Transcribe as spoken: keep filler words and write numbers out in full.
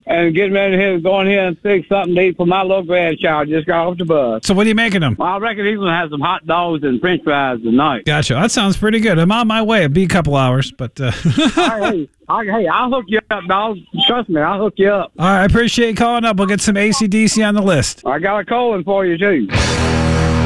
and getting ready to go in here and fix something to eat for my little grandchild. Just got off the bus. So what are you making them? Well, I reckon he's going to have some hot dogs and french fries tonight. Gotcha. That sounds pretty good. I'm on my way. It'll be a couple hours, but... Uh... All right, hey, I, hey, I'll hook you up, dog. Trust me, I'll hook you up. All right, I appreciate you calling up. We'll get some A C D C on the list. I got a cold one for you, too.